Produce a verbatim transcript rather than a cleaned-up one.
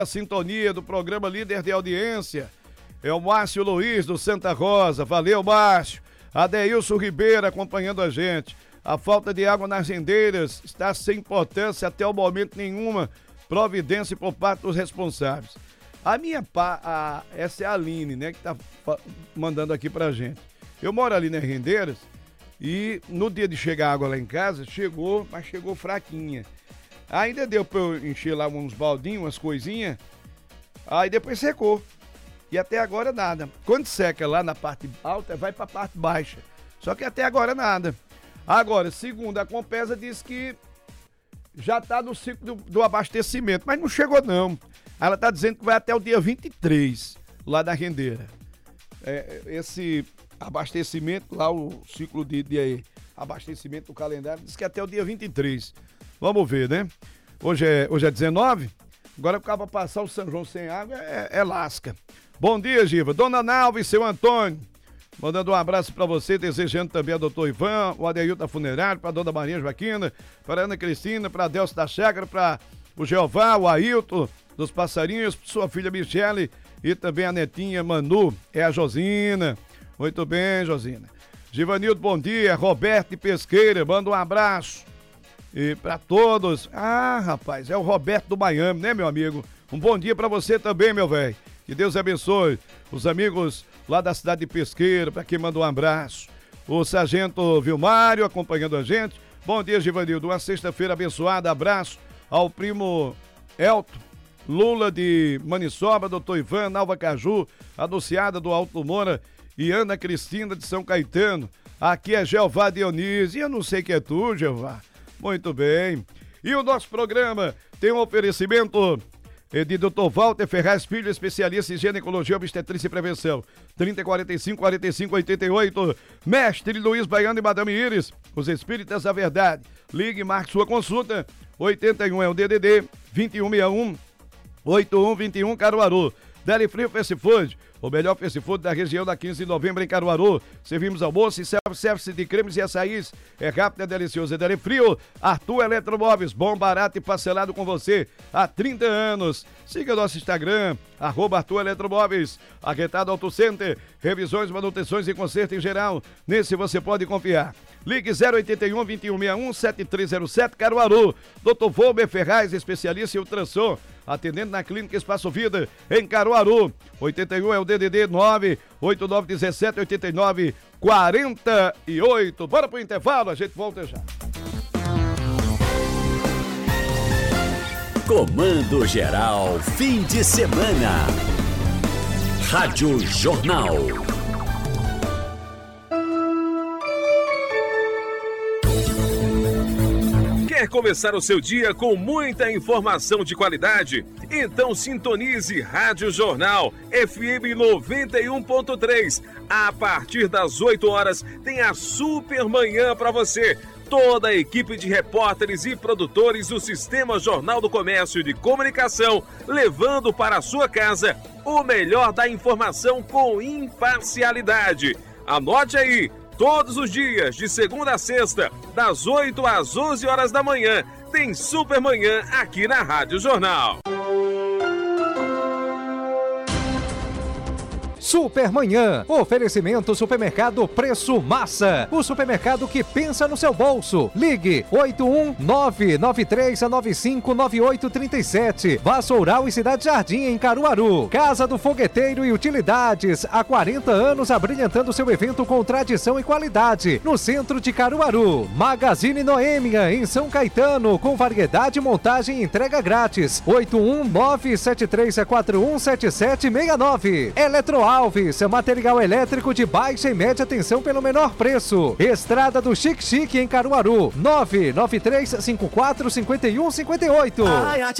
A sintonia do programa Líder de Audiência é o Márcio Luiz do Santa Rosa. Valeu, Márcio. Adeilson Ribeiro acompanhando a gente. A falta de água nas rendeiras está sem importância até o momento nenhuma. Providência por parte dos responsáveis. A minha pá, a, essa é a Aline, né, que tá mandando aqui pra gente. Eu moro ali nas rendeiras e no dia de chegar a água lá em casa, chegou, mas chegou fraquinha. Ainda deu pra eu encher lá uns baldinhos, umas coisinhas, aí depois secou. E até agora nada. Quando seca lá na parte alta, vai pra parte baixa. Só que até agora nada. Agora, segundo a Compesa, diz que já tá no ciclo do, do abastecimento, mas não chegou não. Ela tá dizendo que vai até o dia vinte e três, lá da rendeira. É, esse abastecimento, lá o ciclo de, de abastecimento do calendário, diz que até o dia vinte e três. Vamos ver, né? Hoje é, hoje é dezenove, agora acaba passar o São João sem água, é, é lasca. Bom dia, Giva. Dona Nalva e seu Antônio, mandando um abraço pra você, desejando também a doutor Ivan, o Adeilton da Funerária, pra dona Maria Joaquina, pra Ana Cristina, pra Delcio da Chácara, pra o Jeová, o Ailton dos Passarinhos, sua filha Michele e também a netinha Manu, é a Josina. Muito bem, Josina. Givanildo, bom dia. Roberto de Pesqueira, manda um abraço. E pra todos. Ah, rapaz, é o Roberto do Miami, né, meu amigo? Um bom dia pra você também, meu velho. Que Deus abençoe os amigos lá da cidade de Pesqueira, pra quem manda um abraço. O sargento Vilmário acompanhando a gente. Bom dia, Givanildo. Uma sexta-feira abençoada. Abraço ao primo Elton Lula de Maniçoba, doutor Ivan, Nalva Caju, anunciada do Alto Moura e Ana Cristina de São Caetano. Aqui é Jeová Dionísio. E eu não sei que é tu, Jeová. Muito bem. E o nosso programa tem um oferecimento de doutor Walter Ferraz Filho, especialista em ginecologia, obstetrícia e prevenção. trinta, quarenta e cinco, quarenta e cinco, oitenta e oito. Mestre Luiz Baiano e Madame Iris, os Espíritas da Verdade. Ligue e marque sua consulta. oitenta e um é o D D D, vinte e um sessenta e um, oitenta e um vinte e um, Caruaru. Deli Frio Fast Food, o melhor fast food da região, da quinze de novembro em Caruaru. Servimos almoço e self-service de cremes e açaís. É rápido, é delicioso, é Deli Frio. Arthur Eletromóveis, bom, barato e parcelado com você há trinta anos. Siga nosso Instagram, arroba Arthur Eletromóveis. Arretado Auto Center, revisões, manutenções e conserto em geral. Nesse você pode confiar. Ligue zero oitenta e um, vinte e um sessenta e um, setenta e três zero sete, Caruaru. doutor Volber Ferraz, especialista em ultrassom, atendendo na Clínica Espaço Vida, em Caruaru. oitenta e um é o D D D nove oito nove um sete, oito nove quatro oito. Bora pro intervalo, a gente volta já. Comando Geral, fim de semana. Rádio Jornal. Quer começar o seu dia com muita informação de qualidade? Então sintonize Rádio Jornal F M noventa e um ponto três. A partir das oito horas tem a super manhã para você. Toda a equipe de repórteres e produtores do Sistema Jornal do Comércio de Comunicação, levando para a sua casa o melhor da informação com imparcialidade. Anote aí. Todos os dias, de segunda a sexta, das oito às onze horas da manhã, tem Supermanhã aqui na Rádio Jornal. Supermanhã, oferecimento Supermercado Preço Massa, o supermercado que pensa no seu bolso. Ligue oito um nove nove três nove cinco nove oito três sete. Vassoural e Cidade Jardim em Caruaru. Casa do Fogueteiro e Utilidades, há quarenta anos abrilhantando seu evento com tradição e qualidade, no centro de Caruaru. Magazine Noêmia em São Caetano, com variedade, montagem e entrega grátis. oito um nove sete três quatro um sete sete seis nove. Eletroalves, material elétrico de baixa e média tensão pelo menor preço. Estrada do Chique Chique em Caruaru. nove nove três cinco quatro cinco um cinco oito.